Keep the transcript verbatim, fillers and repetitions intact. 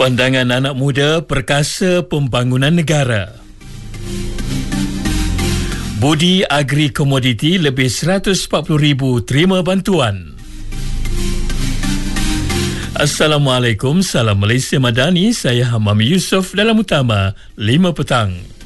Pandangan anak muda perkasa pembangunan negara. Budi Agri Komoditi lebih seratus empat puluh ribu terima bantuan. Assalamualaikum, salam Malaysia Madani, saya Hamam Yusof dalam Utama lima petang.